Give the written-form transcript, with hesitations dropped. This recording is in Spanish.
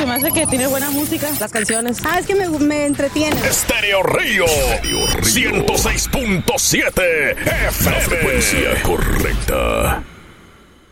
se me hace que tiene buena música, las canciones. Es que me entretiene. Estéreo Río 106.7 FM. La frecuencia correcta.